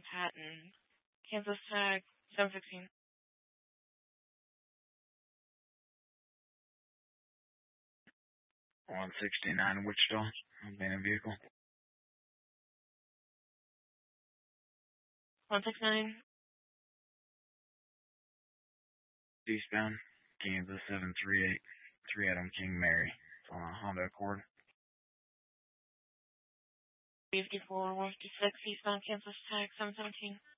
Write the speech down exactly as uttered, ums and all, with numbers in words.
Manhattan. Kansas tag seven sixteen. one sixty-nine Wichita, abandoned vehicle. one six nine. Eastbound, Kansas seven three eight, three Adam King Mary. It's on a Honda Accord. fifty-four one fifty-six eastbound Kansas tag seven seventeen.